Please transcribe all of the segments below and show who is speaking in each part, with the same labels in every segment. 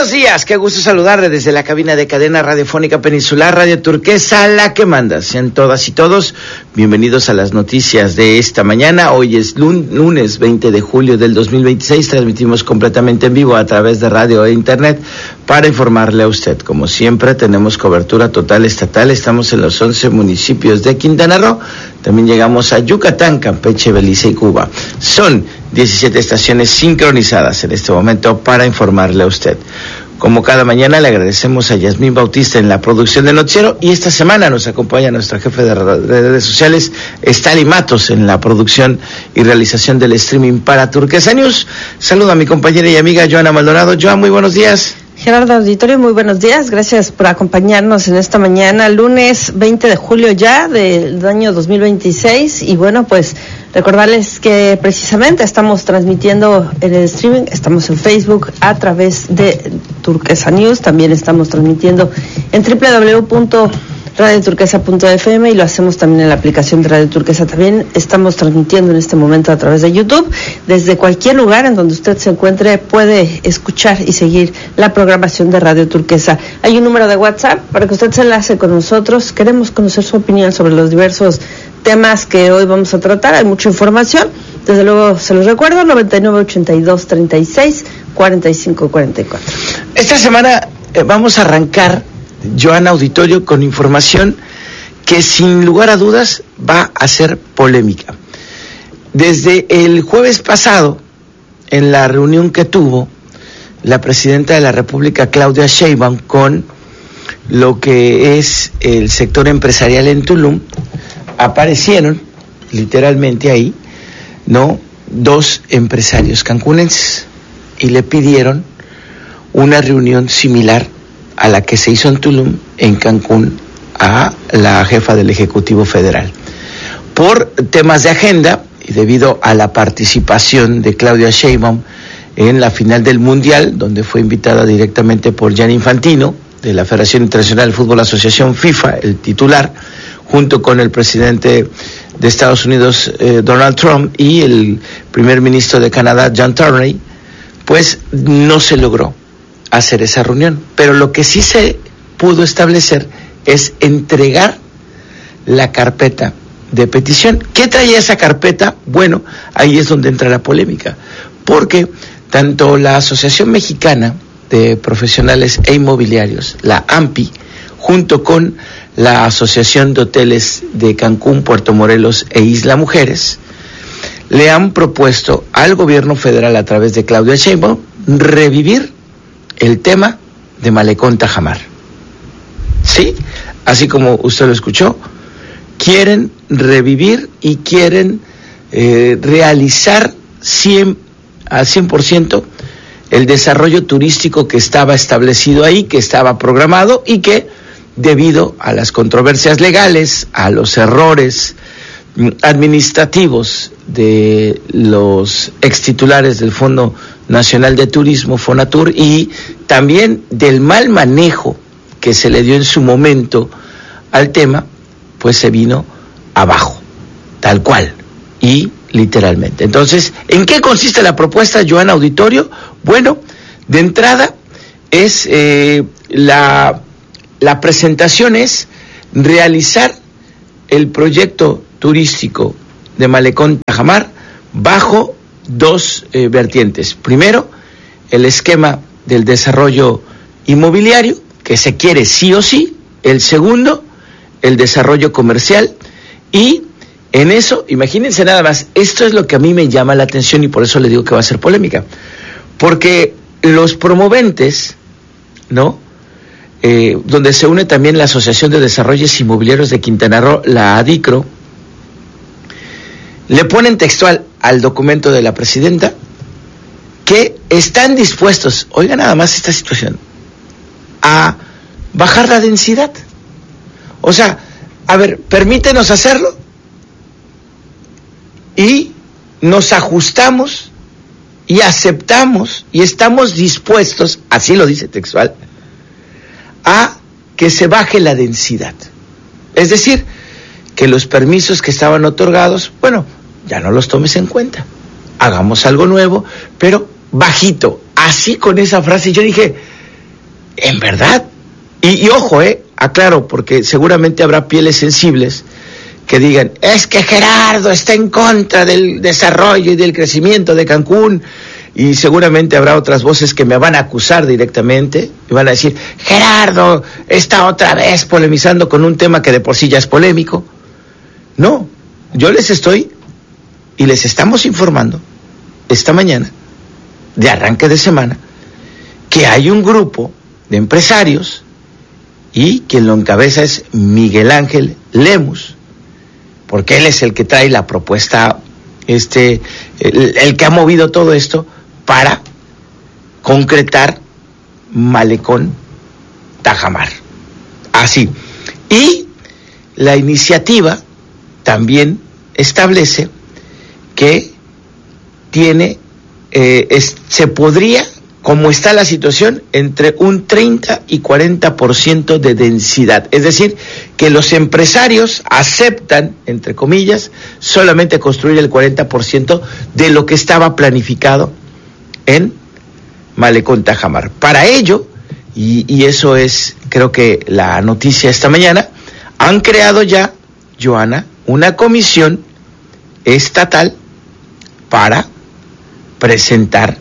Speaker 1: Buenos días, qué gusto saludarle desde la cabina de Cadena Radiofónica Peninsular, Radio Turquesa, la que manda. Sean todas y todos bienvenidos a las noticias de esta mañana. Hoy es lunes 20 de julio del 2026, transmitimos completamente en vivo a través de radio e internet para informarle a usted. Como siempre, tenemos cobertura total estatal, estamos en los 11 municipios de Quintana Roo, también llegamos a Yucatán, Campeche, Belice y Cuba. Son 17 estaciones sincronizadas en este momento para informarle a usted. Como cada mañana, le agradecemos a Yasmín Bautista en la producción del noticiero, y esta semana nos acompaña nuestra jefe de redes sociales, Estali Matos, en la producción y realización del streaming para Turquesa News. Saludo a mi compañera y amiga Joana Maldonado. Joana, muy buenos días.
Speaker 2: Gerardo Auditorio, muy buenos días, gracias por acompañarnos en esta mañana, lunes 20 de julio ya del año 2026, y bueno, pues recordarles que precisamente estamos transmitiendo en el streaming, estamos en Facebook a través de Turquesa News, también estamos transmitiendo en www.radioturquesa.fm y lo hacemos también en la aplicación de Radio Turquesa. También estamos transmitiendo en este momento a través de YouTube. Desde cualquier lugar en donde usted se encuentre puede escuchar y seguir la programación de Radio Turquesa. Hay un número de WhatsApp para que usted se enlace con nosotros. Queremos conocer su opinión sobre los diversos temas que hoy vamos a tratar. Hay mucha información. Desde luego se los recuerdo, 9982364544.
Speaker 1: Esta semana vamos a arrancar, Joana Auditorio, con información que sin lugar a dudas va a ser polémica. Desde el jueves pasado, en la reunión que tuvo la presidenta de la República, Claudia Sheinbaum, con lo que es el sector empresarial en Tulum, aparecieron literalmente ahí, ¿no?, dos empresarios cancunenses y le pidieron una reunión similar a la que se hizo en Tulum, en Cancún, a la jefa del Ejecutivo Federal. Por temas de agenda y debido a la participación de Claudia Sheinbaum en la final del Mundial, donde fue invitada directamente por Gianni Infantino, de la Federación Internacional de Fútbol Asociación FIFA, el titular, junto con el presidente de Estados Unidos, Donald Trump, y el primer ministro de Canadá, John Turney, pues no se logró hacer esa reunión. Pero lo que sí se pudo establecer es entregar la carpeta de petición. ¿Qué traía esa carpeta? Bueno, ahí es donde entra la polémica, porque tanto la Asociación Mexicana de Profesionales e Inmobiliarios, la AMPI, junto con la Asociación de Hoteles de Cancún, Puerto Morelos e Isla Mujeres, le han propuesto al gobierno federal, a través de Claudia Sheinbaum, revivir el tema de Malecón Tajamar. Sí, así como usted lo escuchó, quieren revivir y quieren realizar al 100% el desarrollo turístico que estaba establecido ahí, que estaba programado, y que debido a las controversias legales, a los errores administrativos de los extitulares del Fondo Nacional de Turismo, Fonatur, y también del mal manejo que se le dio en su momento al tema, pues se vino abajo, tal cual, y literalmente. Entonces, ¿en qué consiste la propuesta, Joana Auditorio? Bueno, de entrada es la presentación es realizar el proyecto turístico de Malecón Tajamar bajo dos vertientes. Primero, el esquema del desarrollo inmobiliario, que se quiere sí o sí. El segundo, el desarrollo comercial. Y en eso, imagínense nada más, esto es lo que a mí me llama la atención y por eso le digo que va a ser polémica. Porque los promoventes, ¿no?, donde se une también la Asociación de Desarrollos Inmobiliarios de Quintana Roo, la ADICRO, le ponen textual al documento de la presidenta que están dispuestos, oiga nada más esta situación, a bajar la densidad. O sea, a ver, permítenos hacerlo y nos ajustamos y aceptamos y estamos dispuestos, así lo dice textual, a que se baje la densidad. Es decir, que los permisos que estaban otorgados, bueno, ya no los tomes en cuenta. Hagamos algo nuevo, pero bajito. Así, con esa frase, yo dije, en verdad, y ojo, aclaro, porque seguramente habrá pieles sensibles que digan, es que Gerardo está en contra del desarrollo y del crecimiento de Cancún, y seguramente habrá otras voces que me van a acusar directamente y van a decir, Gerardo está otra vez polemizando con un tema que de por sí ya es polémico. No, yo les estoy y les estamos informando esta mañana, de arranque de semana, que hay un grupo de empresarios y quien lo encabeza es Miguel Ángel Lemus, porque él es el que trae la propuesta, el que ha movido todo esto para concretar Malecón Tajamar. Así. Y la iniciativa también establece que tiene, se podría, como está la situación, entre un 30 y 40% de densidad. Es decir, que los empresarios aceptan, entre comillas, solamente construir el 40% de lo que estaba planificado en Malecón Tajamar. Para ello, y eso es, creo que la noticia esta mañana, han creado ya, Joana, una comisión estatal para presentar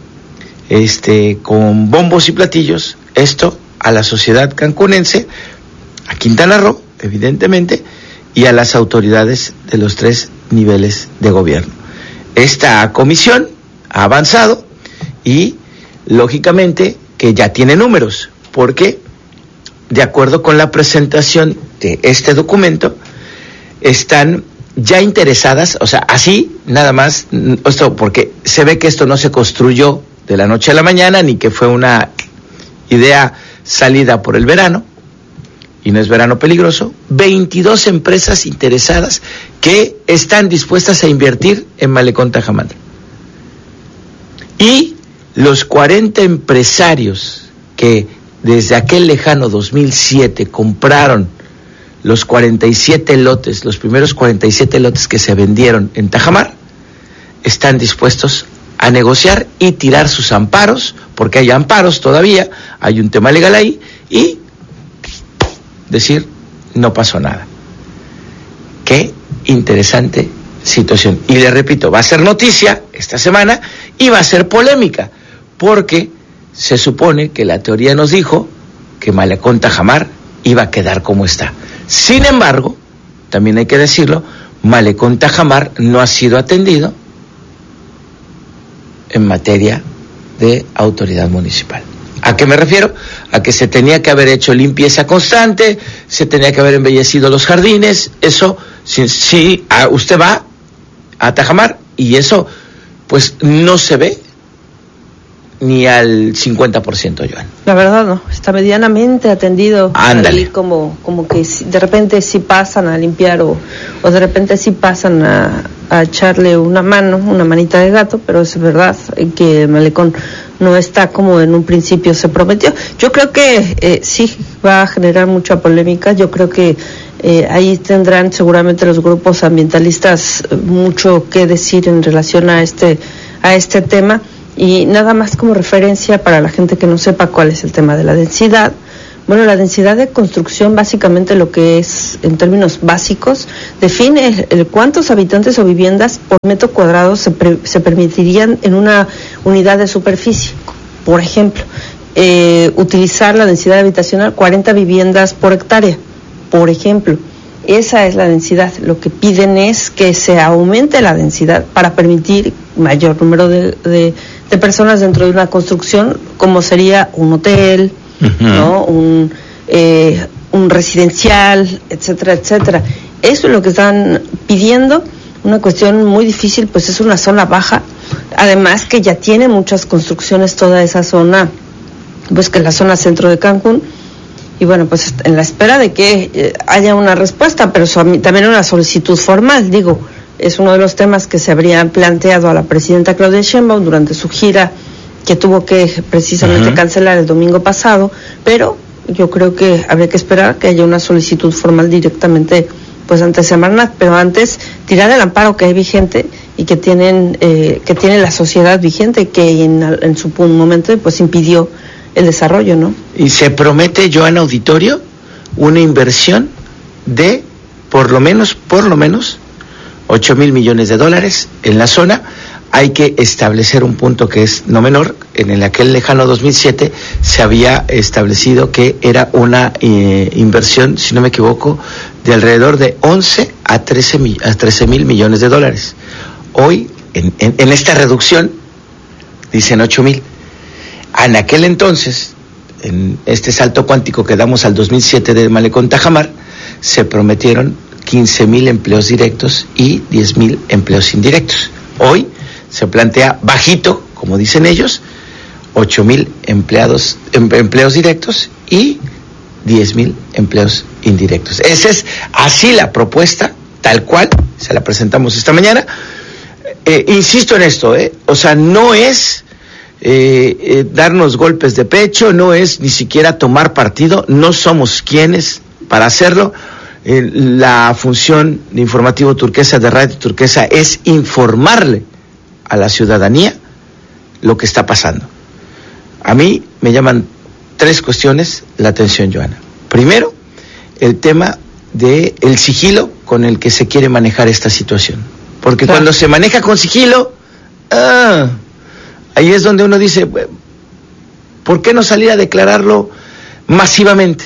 Speaker 1: con bombos y platillos esto a la sociedad cancunense, a Quintana Roo, evidentemente, y a las autoridades de los 3 niveles de gobierno. Esta comisión ha avanzado y, lógicamente, que ya tiene números, porque, de acuerdo con la presentación de este documento, están ya interesadas, o sea, así, nada más, esto porque se ve que esto no se construyó de la noche a la mañana, ni que fue una idea salida por el verano, y no es verano peligroso. 22 empresas interesadas que están dispuestas a invertir en Malecón Tajamar. Y los 40 empresarios que desde aquel lejano 2007 compraron los 47 lotes, los primeros 47 lotes que se vendieron en Tajamar, están dispuestos a negociar y tirar sus amparos, porque hay amparos todavía, hay un tema legal ahí, y decir, no pasó nada. Qué interesante situación. Y le repito, va a ser noticia esta semana y va a ser polémica, porque se supone que la teoría nos dijo que Malecón Tajamar iba a quedar como está. Sin embargo, también hay que decirlo, Malecón Tajamar no ha sido atendido en materia de autoridad municipal. ¿A qué me refiero? A que se tenía que haber hecho limpieza constante, se tenía que haber embellecido los jardines, eso, si usted va a Tajamar y eso, pues no se ve ni al 50%, Joan.
Speaker 2: La verdad no, está medianamente atendido.
Speaker 1: Ándale.
Speaker 2: Ahí como que de repente sí pasan a limpiar o de repente sí pasan a echarle una manita de gato, pero es verdad que Malecón no está como en un principio se prometió. Yo creo que sí va a generar mucha polémica. Yo creo que ahí tendrán seguramente los grupos ambientalistas mucho que decir en relación a este tema. Y nada más como referencia para la gente que no sepa cuál es el tema de la densidad. Bueno, la densidad de construcción básicamente lo que es, en términos básicos, define el cuántos habitantes o viviendas por metro cuadrado se permitirían en una unidad de superficie. Por ejemplo, utilizar la densidad habitacional 40 viviendas por hectárea, por ejemplo. Esa es la densidad. Lo que piden es que se aumente la densidad para permitir mayor número de personas dentro de una construcción, como sería un hotel, ¿no? Un residencial, etcétera, etcétera. Eso es lo que están pidiendo. Una cuestión muy difícil, pues es una zona baja. Además que ya tiene muchas construcciones toda esa zona, pues que es la zona centro de Cancún. Y bueno, pues en la espera de que haya una respuesta, pero también una solicitud formal, digo, es uno de los temas que se habrían planteado a la presidenta Claudia Sheinbaum durante su gira que tuvo que precisamente cancelar el domingo pasado, pero yo creo que habría que esperar que haya una solicitud formal directamente pues ante Semarnat, pero antes tirar el amparo que hay vigente y que tiene la sociedad vigente que en su momento pues impidió el desarrollo, ¿no?
Speaker 1: Y se promete, Joan Auditorio, una inversión de por lo menos 8,000 millones de dólares en la zona. Hay que establecer un punto que es no menor. En aquel lejano 2007 se había establecido que era una inversión, si no me equivoco, de alrededor de 11 a 13 mil millones de dólares. Hoy, en esta reducción, dicen 8,000. En aquel entonces, en este salto cuántico que damos al 2007 de Malecón Tajamar, se prometieron 15,000 empleos directos y 10,000 empleos indirectos. Hoy se plantea bajito, como dicen ellos, 8,000 empleos directos y 10,000 empleos indirectos. Esa es así la propuesta, tal cual, se la presentamos esta mañana. Insisto en esto, o sea, no es darnos golpes de pecho, no es ni siquiera tomar partido, no somos quienes para hacerlo. La función de Informativo Turquesa, de Radio Turquesa, es informarle a la ciudadanía lo que está pasando. A mí me llaman 3 cuestiones la atención, Joana. Primero, el tema del sigilo con el que se quiere manejar esta situación. Porque cuando se maneja con sigilo, ahí es donde uno dice, ¿por qué no salir a declararlo masivamente?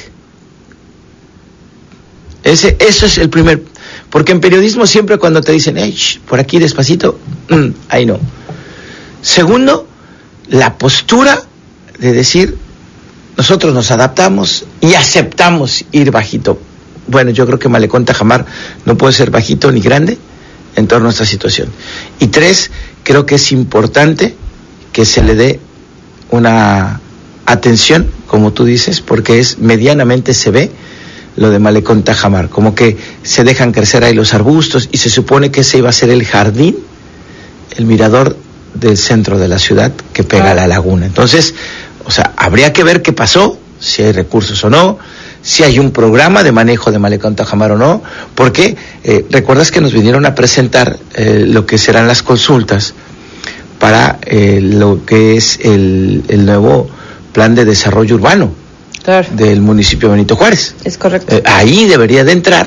Speaker 1: Eso es el primer. Porque en periodismo siempre cuando te dicen, por aquí despacito, ahí no. Segundo, la postura de decir, nosotros nos adaptamos y aceptamos ir bajito. Bueno, yo creo que Malecón Tajamar no puede ser bajito ni grande en torno a esta situación. Y 3, creo que es importante que se le dé una atención, como tú dices, porque es medianamente se ve lo de Malecón Tajamar, como que se dejan crecer ahí los arbustos y se supone que ese iba a ser el jardín, el mirador del centro de la ciudad que pega a la laguna. Entonces, o sea, habría que ver qué pasó, si hay recursos o no, si hay un programa de manejo de Malecón Tajamar o no, porque recuerdas que nos vinieron a presentar lo que serán las consultas para lo que es el nuevo plan de desarrollo urbano. Claro. Del municipio de Benito Juárez.
Speaker 2: Es correcto.
Speaker 1: Ahí debería de entrar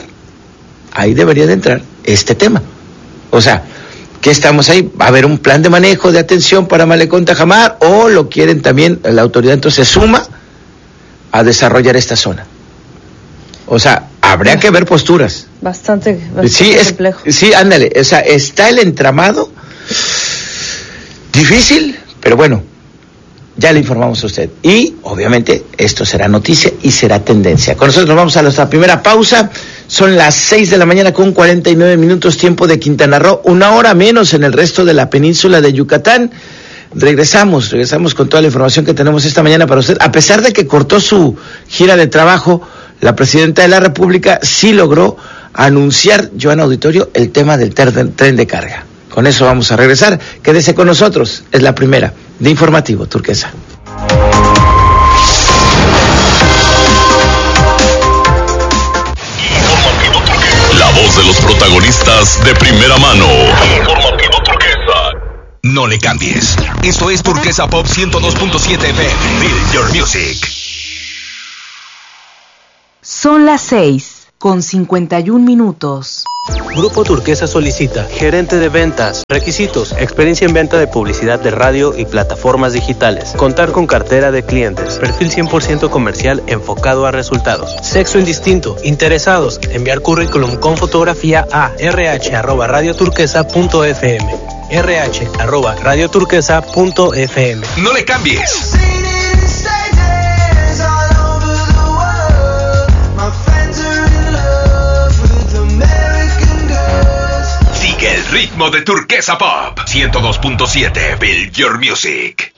Speaker 1: este tema. O sea, ¿qué estamos ahí? ¿Va a haber un plan de manejo, de atención para Malecón Tajamar? ¿O lo quieren también, la autoridad entonces suma a desarrollar esta zona? O sea, habría que ver posturas.
Speaker 2: Bastante
Speaker 1: complejo. Sí, ándale. O sea, está el entramado difícil, pero bueno, ya le informamos a usted. Y, obviamente, esto será noticia y será tendencia. Con nosotros nos vamos a nuestra primera pausa. Son las 6 de la mañana con 49 minutos, tiempo de Quintana Roo. 1 hora menos en el resto de la península de Yucatán. Regresamos con toda la información que tenemos esta mañana para usted. A pesar de que cortó su gira de trabajo, la presidenta de la República sí logró anunciar, Joan Auditorio, el tema del tren de carga. Con eso vamos a regresar. Quédese con nosotros. Es la primera de Informativo Turquesa.
Speaker 3: La voz de los protagonistas de primera mano. Informativo Turquesa. No le cambies. Esto es Turquesa Pop 102.7 FM. Build your music.
Speaker 4: Son las 6:51.
Speaker 5: Grupo Turquesa solicita gerente de ventas. Requisitos: experiencia en venta de publicidad de radio y plataformas digitales. Contar con cartera de clientes. Perfil 100% comercial enfocado a resultados. Sexo indistinto. Interesados: enviar currículum con fotografía a rh@radioturquesa.fm. rh@radioturquesa.fm.
Speaker 3: No le cambies. Sigue el ritmo de Turquesa Pop 102.7. Build your music.